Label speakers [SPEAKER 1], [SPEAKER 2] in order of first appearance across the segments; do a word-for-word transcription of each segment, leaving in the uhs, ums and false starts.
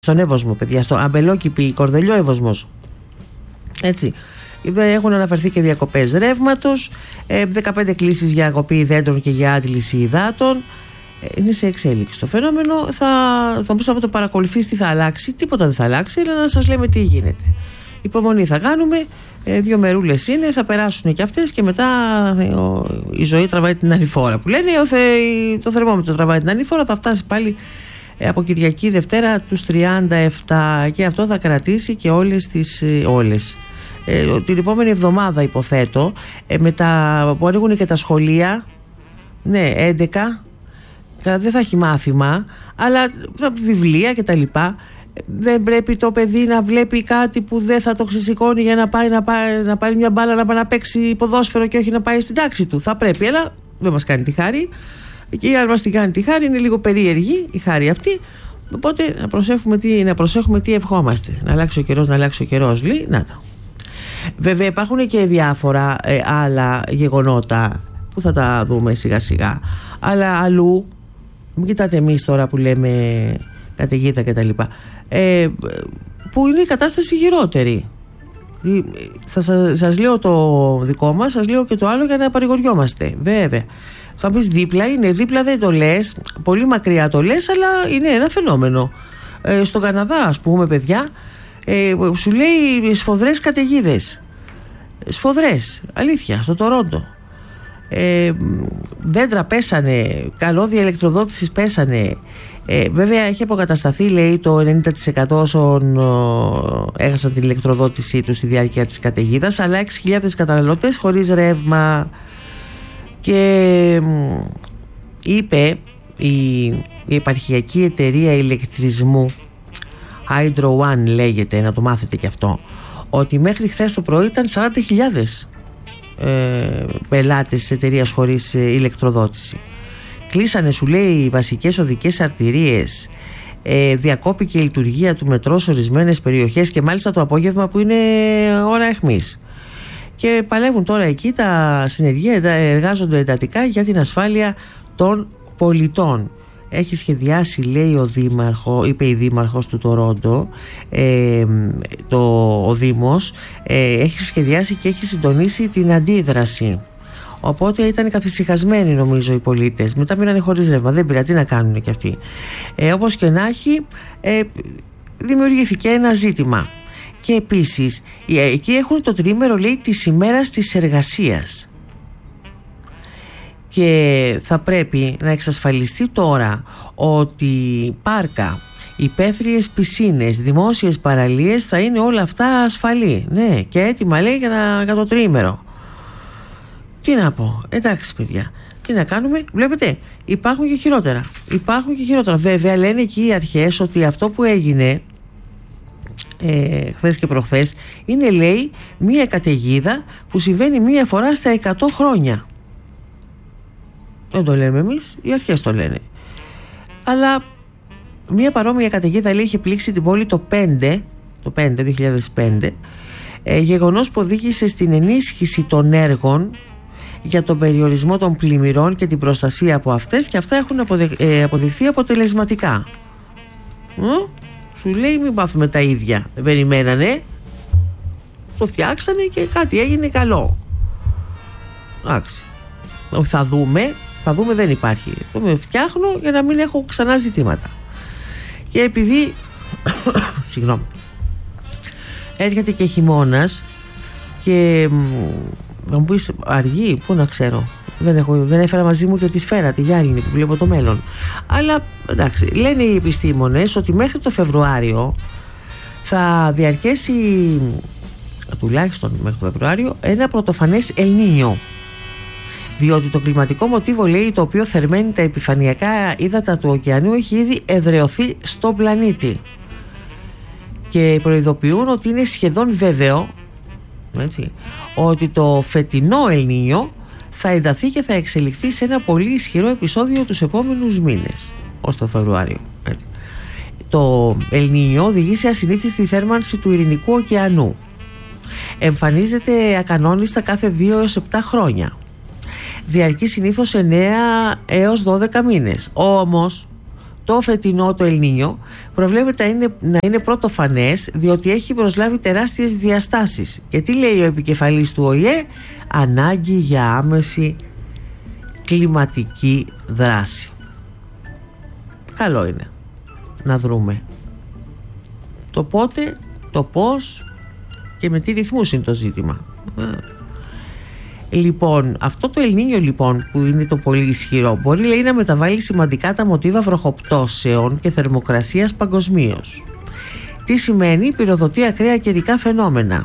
[SPEAKER 1] στον Εύωσμο, παιδιά, στο Αμπελόκηπη, Κορδελιό Εύωσμος. Έτσι. Έχουν αναφερθεί και διακοπές ρεύματος, δεκαπέντε κλήσεις για αγωγή δέντρων και για άντληση υδάτων. Είναι σε εξέλιξη το φαινόμενο. Θα, θα μου το παρακολουθείς τι θα αλλάξει. Τίποτα δεν θα αλλάξει, αλλά να σας λέμε τι γίνεται. Υπομονή θα κάνουμε. Δύο μερούλες είναι, θα περάσουν και αυτές και μετά η ζωή τραβάει την άλλη φορά. Που λένε το θερμόμετρο τραβάει την άλλη φορά. Θα φτάσει πάλι από Κυριακή Δευτέρα τους τριάντα επτά και αυτό θα κρατήσει και όλες τις όλες. Ε, την επόμενη εβδομάδα υποθέτω, ε, με τα, που ανοίγουν και τα σχολεία, ναι, έντεκα, δεν θα έχει μάθημα, αλλά βιβλία και τα λοιπά. Δεν πρέπει το παιδί να βλέπει κάτι που δεν θα το ξεσηκώνει για να πάει να, πάει, να πάρει μια μπάλα, να πάει να παίξει ποδόσφαιρο και όχι να πάει στην τάξη του. Θα πρέπει, αλλά δεν μας κάνει τη χάρη. Και αν μας την κάνει τη χάρη, είναι λίγο περίεργη η χάρη αυτή. Οπότε να προσέχουμε τι, να προσέχουμε τι ευχόμαστε. Να αλλάξει ο καιρός, να αλλάξει ο καιρός. Λύ, να το. Βέβαια υπάρχουν και διάφορα ε, άλλα γεγονότα που θα τα δούμε σιγά σιγά. Αλλά αλλού, μην κοιτάτε εμείς τώρα που λέμε καταιγίδα και τα λοιπά, ε, που είναι η κατάσταση χειρότερη. Θα σας, σας λέω το δικό μας, σας λέω και το άλλο για να παρηγοριόμαστε. Βέβαια. Θα πεις δίπλα, είναι δίπλα, δεν το λες, πολύ μακριά το λες, αλλά είναι ένα φαινόμενο. Ε, στον Καναδά, ας πούμε, παιδιά, ε, σου λέει σφοδρές καταιγίδες. Σφοδρές, αλήθεια, στο Τορόντο. Ε, δέντρα πέσανε, καλώδια ηλεκτροδότησης πέσανε. Ε, βέβαια έχει αποκατασταθεί, λέει, το ενενήντα τοις εκατό όσων ε, έχασαν την ηλεκτροδότησή τους στη διάρκεια της καταιγίδας, αλλά έξι χιλιάδες καταναλωτές χωρίς ρεύμα. Και είπε η, η επαρχιακή εταιρεία ηλεκτρισμού Hydro One, λέγεται, να το μάθετε και αυτό, ότι μέχρι χθες το πρωί ήταν σαράντα χιλιάδες ε, πελάτες της εταιρείας χωρίς ε, ηλεκτροδότηση. Κλείσανε, σου λέει, οι βασικές οδικές αρτηρίες, ε, διακόπηκε η λειτουργία του μετρό σε ορισμένες περιοχές και μάλιστα το απόγευμα που είναι ώρα αιχμής. Και παλεύουν τώρα εκεί τα συνεργεία, εργάζονται εντατικά για την ασφάλεια των πολιτών. Έχει σχεδιάσει, λέει ο Δήμαρχο, είπε η Δήμαρχος του Τορόντο, ε, το, ο Δήμος, ε, έχει σχεδιάσει και έχει συντονίσει την αντίδραση. Οπότε ήταν καθησυχασμένοι, νομίζω, οι πολίτες. Μετά μείνανε χωρίς ρεύμα, δεν πειρά, τι να κάνουν κι αυτοί. Ε, όπως και να έχει, ε, δημιουργήθηκε ένα ζήτημα. Και επίσης, εκεί έχουν το τριήμερο, λέει, της ημέρας της εργασίας. Και θα πρέπει να εξασφαλιστεί τώρα ότι πάρκα, υπαίθριες πισίνες, δημόσιες παραλίες θα είναι όλα αυτά ασφαλή. Ναι, και έτοιμα, λέει, για, να, για το τριήμερο. Τι να πω, εντάξει, παιδιά, τι να κάνουμε, βλέπετε, υπάρχουν και χειρότερα. Υπάρχουν και χειρότερα. Βέβαια, λένε εκεί οι αρχές ότι αυτό που έγινε Ε, χθες και προχθές είναι, λέει, μία καταιγίδα που συμβαίνει μία φορά στα εκατό χρόνια. Δεν το λέμε εμείς, οι αρχές το λένε. Αλλά μία παρόμοια καταιγίδα, λέει, είχε πλήξει την πόλη το πέντε, το πέντε, δύο χιλιάδες πέντε, ε, γεγονός που οδήγησε στην ενίσχυση των έργων για τον περιορισμό των πλημμυρών και την προστασία από αυτές, και αυτά έχουν αποδε, ε, αποδειχθεί αποτελεσματικά. ε? Σου λέει, μην πάθουμε τα ίδια. Δεν περιμένανε, το φτιάξανε και κάτι έγινε καλό. Εντάξει. Θα δούμε, θα δούμε, δεν υπάρχει. Το με φτιάχνω για να μην έχω ξανά ζητήματα. Και επειδή συγγνώμη, έρχεται και χειμώνας και θα μου πεις αργεί, πού να ξέρω. Δεν, έχω, δεν έφερα μαζί μου και τη σφαίρα, τη γυάλινη που βλέπω το μέλλον. Αλλά εντάξει, λένε οι επιστήμονες ότι μέχρι το Φεβρουάριο θα διαρκέσει, τουλάχιστον μέχρι το Φεβρουάριο, ένα πρωτοφανές Ελνίνιο. Διότι το κλιματικό μοτίβο, λέει, το οποίο θερμαίνει τα επιφανειακά ύδατα του ωκεανού, έχει ήδη εδραιωθεί στον πλανήτη. Και προειδοποιούν ότι είναι σχεδόν βέβαιο, έτσι, ότι το φετινό Ελνίνιο θα ενταθεί και θα εξελιχθεί σε ένα πολύ ισχυρό επεισόδιο τους επόμενους μήνες, ως το Φεβρουάριο. Έτσι. Το Ελνίνιο οδηγεί σε ασυνήθιστη θέρμανση του Ειρηνικού ωκεανού. Εμφανίζεται ακανόνιστα κάθε δύο έως επτά χρόνια. Διαρκεί συνήθως εννέα έως δώδεκα μήνες. Όμως Το φετινό το Ελνίνιο προβλέπεται να είναι, να είναι πρωτοφανές, διότι έχει προσλάβει τεράστιες διαστάσεις. Και τι λέει ο επικεφαλής του Ο Η Ε? Ανάγκη για άμεση κλιματική δράση. Καλό είναι να δρούμε το πότε, το πώς και με τι ρυθμούς είναι το ζήτημα. Λοιπόν, αυτό το Ελνίνιο λοιπόν, που είναι το πολύ ισχυρό, μπορεί, λέει, να μεταβάλει σημαντικά τα μοτίβα βροχοπτώσεων και θερμοκρασίας παγκοσμίως. Τι σημαίνει? Πυροδοτεί ακραία καιρικά φαινόμενα.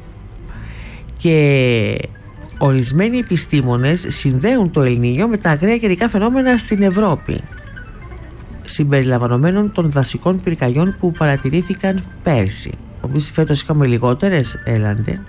[SPEAKER 1] Και ορισμένοι επιστήμονες συνδέουν το Ελνίνιο με τα ακραία καιρικά φαινόμενα στην Ευρώπη, συμπεριλαμβανομένων των δασικών πυρκαγιών που παρατηρήθηκαν πέρσι. Όμως φέτος είχαμε λιγότερες, έλαντε.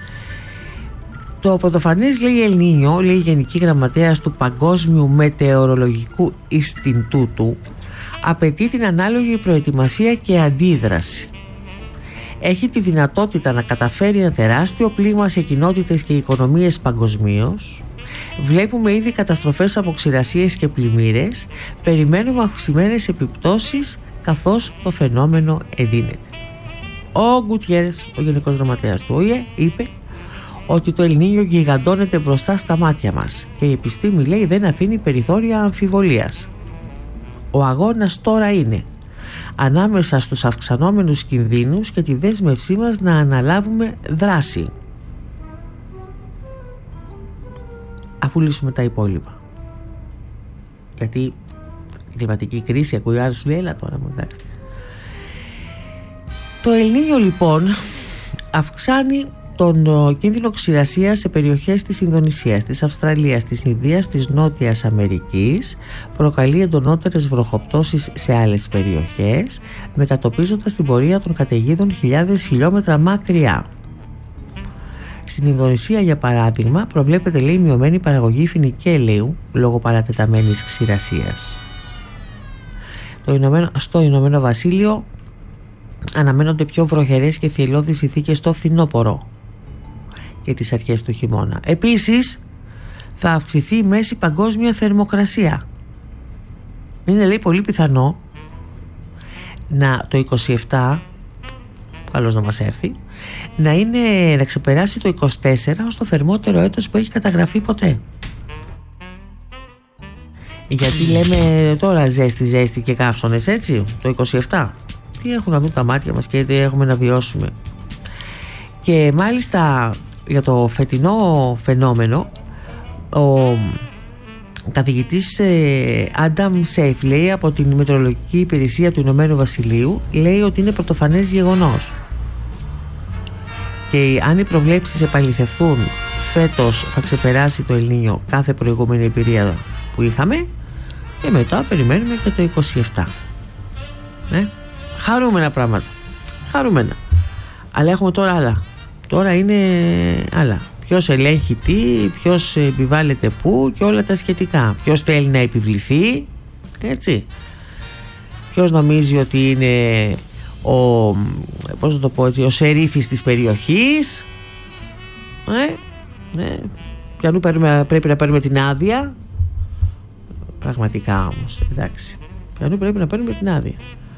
[SPEAKER 1] Το πρωτοφανές, λέει, Ελνίνιο, λέει η Γενική Γραμματέας του Παγκόσμιου Μετεωρολογικού Ινστιτούτου, απαιτεί την ανάλογη προετοιμασία και αντίδραση. Έχει τη δυνατότητα να καταφέρει ένα τεράστιο πλήγμα σε κοινότητες και οικονομίες παγκοσμίως. Βλέπουμε ήδη καταστροφές από ξηρασίες και πλημμύρες. Περιμένουμε αυξημένες επιπτώσεις καθώς το φαινόμενο εντείνεται. Ο Γκουτιέρες, ο Γενικός Γραμματέας του Ο Η Ε, είπε ότι το Ελνίνιο γιγαντώνεται μπροστά στα μάτια μας και η επιστήμη, λέει, δεν αφήνει περιθώρια αμφιβολίας. Ο αγώνας τώρα είναι ανάμεσα στους αυξανόμενους κινδύνους και τη δέσμευσή μας να αναλάβουμε δράση, αφού λύσουμε τα υπόλοιπα. Γιατί η κλιματική κρίση, ακούει άλλο, σου λέει, έλα τώρα μου, εντάξει. Το Ελνίνιο λοιπόν αυξάνει τον κίνδυνο ξηρασίας σε περιοχές της Ινδονησίας, της Αυστραλίας, της Ινδίας, της Νότιας Αμερικής, προκαλεί εντονότερες βροχοπτώσεις σε άλλες περιοχές, μετατοπίζοντας την πορεία των καταιγίδων χιλιάδες χιλιόμετρα μακριά. Στην Ινδονησία, για παράδειγμα, προβλέπεται, λέει, μειωμένη παραγωγή φινικέλαιου λόγω παρατεταμένης ξηρασίας. Το Ηνωμένο, στο Ηνωμένο Βασίλειο αναμένονται πιο βροχερές και θυελλώδεις συνθήκες στο φθινόπωρο και τις αρχές του χειμώνα. Επίσης θα αυξηθεί η μέση παγκόσμια θερμοκρασία. Είναι, λέει, πολύ πιθανό να το είκοσι επτά, καλώς να μας έρθει, να, είναι, να ξεπεράσει το είκοσι τέσσερα ως το θερμότερο έτος που έχει καταγραφεί ποτέ. Γιατί λέμε τώρα ζέστη, ζέστη και κάψονες, έτσι, το είκοσι επτά. Τι έχουν να δουν τα μάτια μας και τι έχουμε να βιώσουμε. Και μάλιστα για το φετινό φαινόμενο, ο καθηγητής Άνταμ Σέιφ, λέει, από την Μετεωρολογική Υπηρεσία του Ηνωμένου Βασιλείου, λέει ότι είναι πρωτοφανές γεγονός. Και αν οι προβλέψεις επαληθευθούν, φέτος θα ξεπεράσει το Ελνίνιο κάθε προηγούμενη εμπειρία που είχαμε, και μετά περιμένουμε και το είκοσι επτά. Ναι. Χαρούμενα πράγματα. Χαρούμενα. Αλλά έχουμε τώρα άλλα. Τώρα είναι άλλα. Ποιος ελέγχει τι, ποιος επιβάλλεται πού και όλα τα σχετικά. Ποιος θέλει να επιβληθεί, έτσι. Ποιος νομίζει ότι είναι ο, πώς να το πω έτσι, ο σερίφης της περιοχής. Ε, ναι. Ποιανού πρέπει να παίρνουμε την άδεια. Πραγματικά όμως, εντάξει. Ποιανού πρέπει να παίρνουμε την άδεια.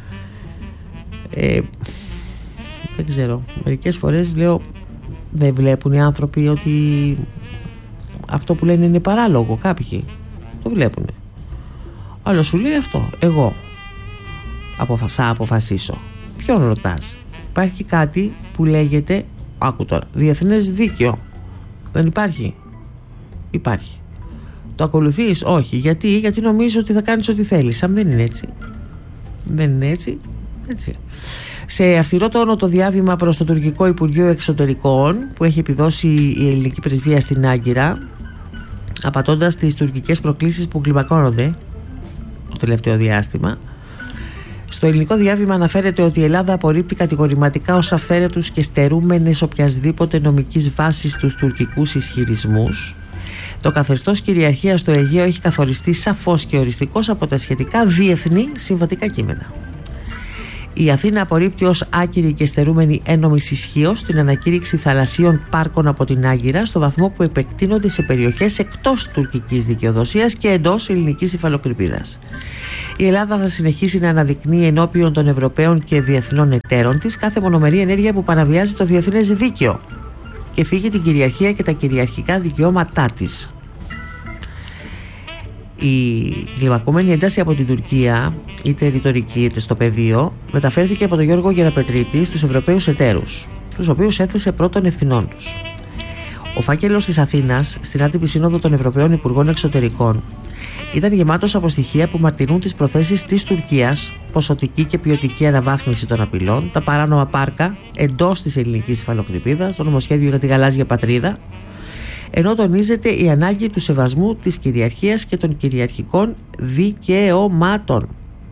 [SPEAKER 1] Ε, δεν ξέρω, μερικές φορές λέω, δεν βλέπουν οι άνθρωποι ότι αυτό που λένε είναι παράλογο? Κάποιοι το βλέπουν, αλλά σου λέει αυτό, εγώ θα αποφασίσω. Ποιον ρωτάς? Υπάρχει κάτι που λέγεται, άκου τώρα, διεθνές δίκαιο. Δεν υπάρχει? Υπάρχει. Το ακολουθείς? Όχι. Γιατί? Γιατί νομίζω ότι θα κάνεις ό,τι θέλεις. Αν δεν είναι έτσι, δεν είναι έτσι, έτσι. Σε αυστηρό τόνο το διάβημα προς το τουρκικό Υπουργείο Εξωτερικών που έχει επιδώσει η ελληνική πρεσβεία στην Άγκυρα, απατώντας τις τουρκικές προκλήσεις που κλιμακώνονται το τελευταίο διάστημα. Στο ελληνικό διάβημα αναφέρεται ότι η Ελλάδα απορρίπτει κατηγορηματικά ως αυθαίρετους και στερούμενες οποιασδήποτε νομικής βάσης τους τουρκικούς ισχυρισμούς. Το καθεστώς κυριαρχίας στο Αιγαίο έχει καθοριστεί σαφώς και οριστικώς από τα σχετικά διεθνή συμβατικά κείμενα. Η Αθήνα απορρίπτει ως άκυρη και στερούμενη ένομης ισχύως την ανακήρυξη θαλασσίων πάρκων από την Άγκυρα, στο βαθμό που επεκτείνονται σε περιοχές εκτός τουρκικής δικαιοδοσίας και εντός ελληνικής υφαλοκρηπίδας. Η Ελλάδα θα συνεχίσει να αναδεικνύει ενώπιον των Ευρωπαίων και διεθνών εταίρων της κάθε μονομερή ενέργεια που παραβιάζει το διεθνές δίκαιο και φύγει την κυριαρχία και τα κυριαρχικά δικαιώματά της. Η κλιμακούμενη ένταση από την Τουρκία, είτε ρητορική είτε στο πεδίο, μεταφέρθηκε από τον Γιώργο Γεραπετρίτη στους Ευρωπαίους εταίρους, τους οποίους έθεσε πρώτων ευθυνών τους. Ο φάκελος της Αθήνας, στην άτυπη σύνοδο των Ευρωπαίων Υπουργών Εξωτερικών, ήταν γεμάτος από στοιχεία που μαρτυρούν τις προθέσεις της Τουρκίας, ποσοτική και ποιοτική αναβάθμιση των απειλών, τα παράνομα πάρκα εντός της ελληνικής υφαλοκρηπίδας, το νομοσχέδιο για τη γαλάζια πατρίδα, ενώ τονίζεται η ανάγκη του σεβασμού της κυριαρχίας και των κυριαρχικών δικαιωμάτων.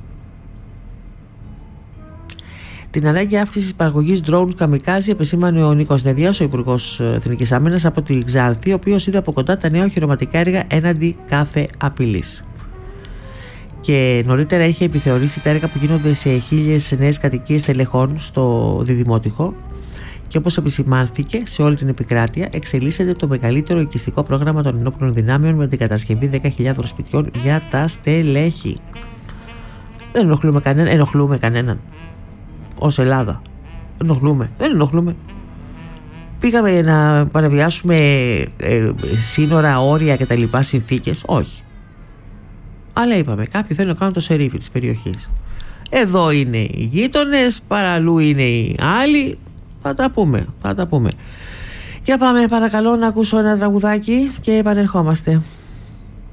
[SPEAKER 1] Την ανάγκη αύξησης παραγωγής drone καμικάζι επεσήμανε ο Νίκος Δεδίας, ο Υπουργός Εθνικής Άμυνας από τη Ξάρτη, ο οποίος είδε από κοντά τα νέα οχυρωματικά έργα έναντι κάθε απειλής. Και νωρίτερα είχε επιθεωρήσει τα έργα που γίνονται σε χίλιες νέες κατοικίες τελεχών στο Διδημότυχο. Και όπως επισημάνθηκε, σε όλη την επικράτεια εξελίσσεται το μεγαλύτερο οικιστικό πρόγραμμα των ενόπλων δυνάμεων με την κατασκευή δέκα χιλιάδων σπιτιών για τα στελέχη. Δεν ενοχλούμε κανέναν. Ενοχλούμε κανέναν. Ως Ελλάδα. Ενοχλούμε. Δεν ενοχλούμε. Πήγαμε να παραβιάσουμε ε, σύνορα, όρια και τα λοιπά, συνθήκες. Όχι. Αλλά είπαμε, κάποιοι θέλουν να κάνουν το σερίφι της περιοχής. Εδώ είναι οι γείτονες, παραλού είναι οι άλλοι. Θα τα πούμε, θα τα πούμε. Για πάμε παρακαλώ να ακούσω ένα τραγουδάκι και επανερχόμαστε.